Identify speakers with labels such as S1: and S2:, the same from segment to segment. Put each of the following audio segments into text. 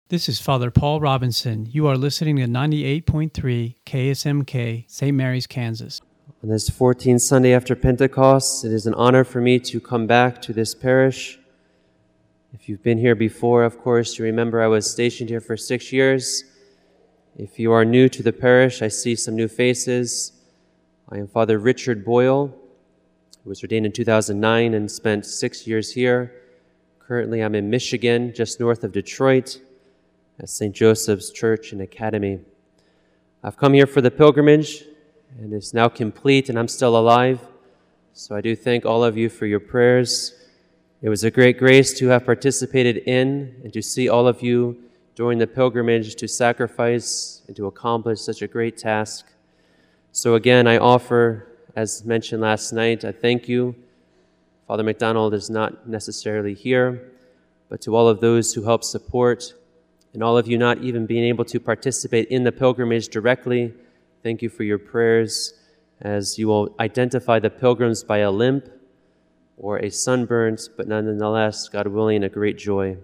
S1: This is Father Paul Robinson. You are listening to 98.3 KSMK, St. Mary's, Kansas.
S2: On this 14th Sunday after Pentecost, it is an honor for me to come back to this parish. If you've been here before, of course, you remember I was stationed here for 6 years. If you are new to the parish, I see some new faces. I am Father Richard Boyle, who was ordained in 2009 and spent 6 years here. Currently, I'm in Michigan, just north of Detroit, at St. Joseph's Church and Academy. I've come here for the pilgrimage, and it's now complete, and I'm still alive. So I do thank all of you for your prayers. It was a great grace to have participated in and to see all of you during the pilgrimage to sacrifice and to accomplish such a great task. So again, I offer, as mentioned last night, I thank you. Father McDonald is not necessarily here, but to all of those who help support, and all of you not even being able to participate in the pilgrimage directly, thank you for your prayers as you will identify the pilgrims by a limp or a sunburnt, but nonetheless, God willing, a great joy.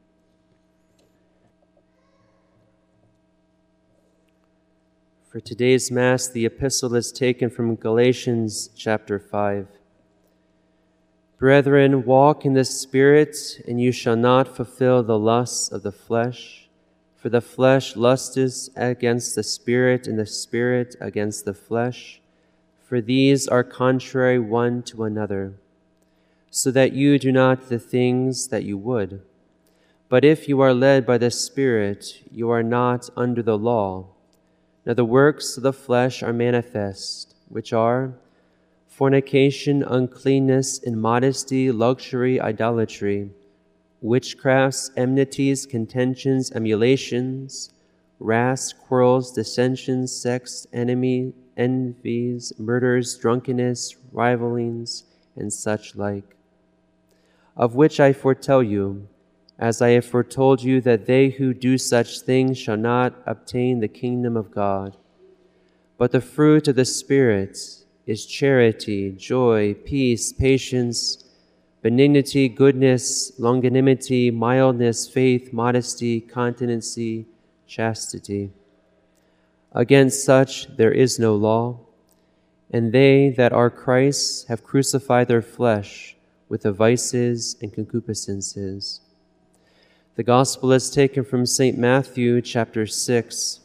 S2: For today's Mass, the epistle is taken from Galatians chapter 5. Brethren, walk in the Spirit, and you shall not fulfill the lusts of the flesh. For the flesh lusteth against the Spirit, and the Spirit against the flesh. For these are contrary one to another, so that you do not the things that you would. But if you are led by the Spirit, you are not under the law. Now the works of the flesh are manifest, which are fornication, uncleanness, immodesty, luxury, idolatry, witchcrafts, enmities, contentions, emulations, wraths, quarrels, dissensions, sects, envies, murders, drunkenness, rivalings, and such like. Of which I foretell you, as I have foretold you, that they who do such things shall not obtain the kingdom of God. But the fruit of the Spirit is charity, joy, peace, patience, benignity, goodness, longanimity, mildness, faith, modesty, continency, chastity. Against such there is no law, and they that are Christ's have crucified their flesh with the vices and concupiscences. The Gospel is taken from St. Matthew chapter 6.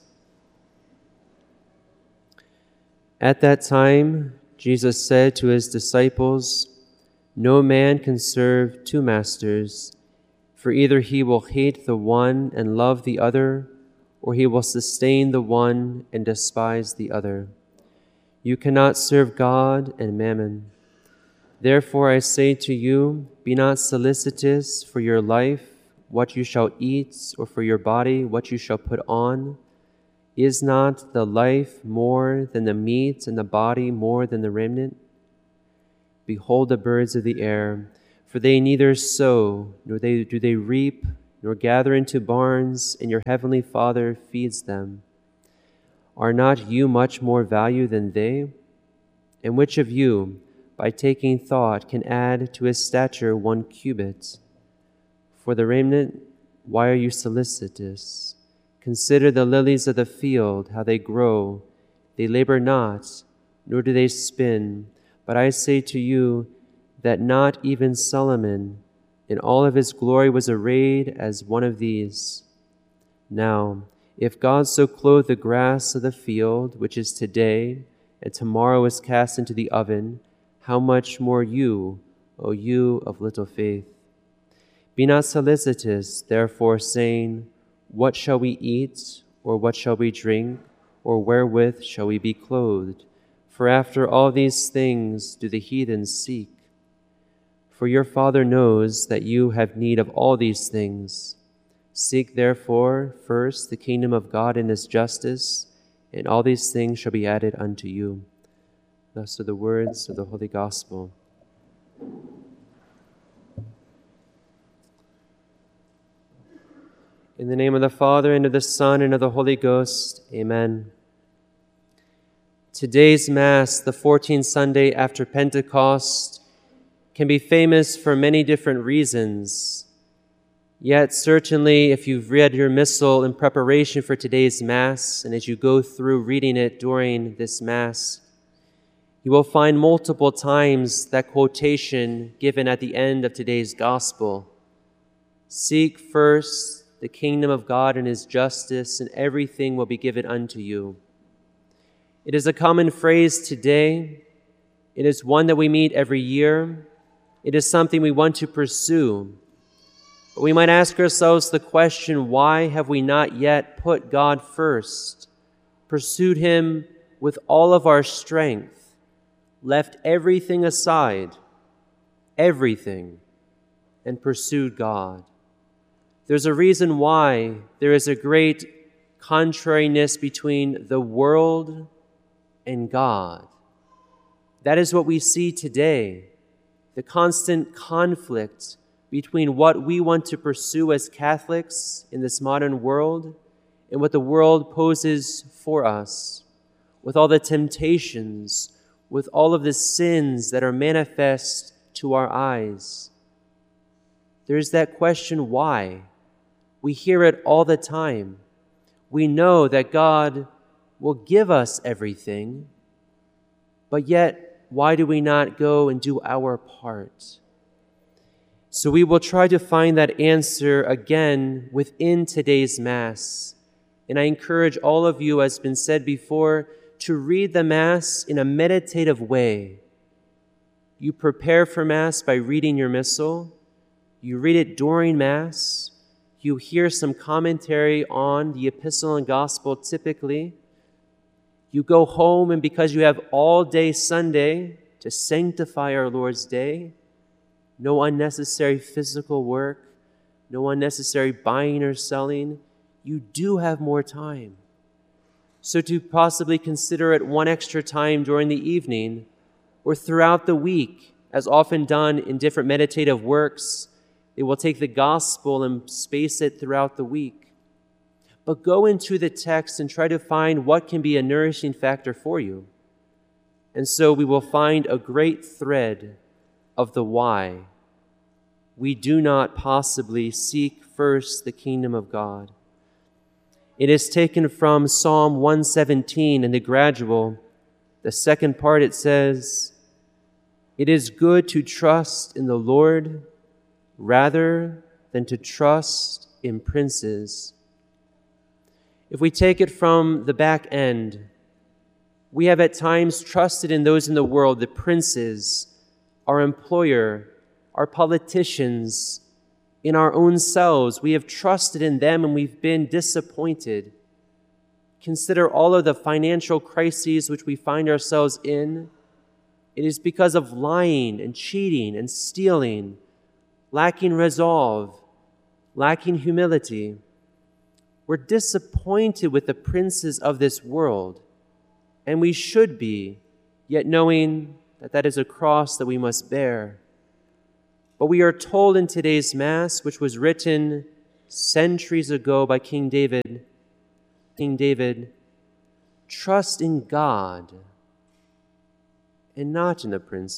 S2: At that time, Jesus said to his disciples, no man can serve two masters, for either he will hate the one and love the other, or he will sustain the one and despise the other. You cannot serve God and mammon. Therefore I say to you, be not solicitous for your life, what you shall eat, or for your body, what you shall put on. Is not the life more than the meat, and the body more than the raiment? Behold the birds of the air, for they neither sow, nor do they reap, nor gather into barns, and your heavenly Father feeds them. Are not you much more value than they? And which of you, by taking thought, can add to his stature 1 cubit? For the raiment, why are you solicitous? Consider the lilies of the field, how they grow. They labor not, nor do they spin. But I say to you that not even Solomon in all of his glory was arrayed as one of these. Now, if God so clothe the grass of the field, which is today, and tomorrow is cast into the oven, how much more you, O you of little faith? Be not solicitous, therefore, saying, what shall we eat, or what shall we drink, or wherewith shall we be clothed? For after all these things do the heathens seek. For your Father knows that you have need of all these things. Seek therefore first the kingdom of God and his justice, and all these things shall be added unto you. Thus are the words of the Holy Gospel. In the name of the Father, and of the Son, and of the Holy Ghost. Amen. Today's Mass, the 14th Sunday after Pentecost, can be famous for many different reasons. Yet certainly if you've read your missal in preparation for today's Mass, and as you go through reading it during this Mass, you will find multiple times that quotation given at the end of today's Gospel. Seek first the kingdom of God and His justice, and everything will be given unto you. It is a common phrase today. It is one that we meet every year. It is something we want to pursue. But we might ask ourselves the question, why have we not yet put God first, pursued Him with all of our strength, left everything aside, everything, and pursued God? There's a reason why there is a great contrariness between the world and God. That is what we see today, the constant conflict between what we want to pursue as Catholics in this modern world and what the world poses for us, with all the temptations, with all of the sins that are manifest to our eyes. There's that question, why? We hear it all the time. We know that God will give us everything, but yet, why do we not go and do our part? So we will try to find that answer again within today's Mass. And I encourage all of you, as has been said before, to read the Mass in a meditative way. You prepare for Mass by reading your Missal. You read it during Mass. You hear some commentary on the Epistle and Gospel typically. You go home, and because you have all day Sunday to sanctify our Lord's Day, no unnecessary physical work, no unnecessary buying or selling, you do have more time. So to possibly consider it one extra time during the evening or throughout the week, as often done in different meditative works, they will take the Gospel and space it throughout the week. But go into the text and try to find what can be a nourishing factor for you. And so we will find a great thread of the why. We do not possibly seek first the kingdom of God. It is taken from Psalm 117 in the gradual. The second part, it says, "It is good to trust in the Lord rather than to trust in princes." If we take it from the back end, we have at times trusted in those in the world, the princes, our employer, our politicians, in our own selves. We have trusted in them and we've been disappointed. Consider all of the financial crises which we find ourselves in. It is because of lying and cheating and stealing, lacking resolve, lacking humility. We're disappointed with the princes of this world, and we should be, yet knowing that that is a cross that we must bear. But we are told in today's Mass, which was written centuries ago by King David, trust in God and not in the princes.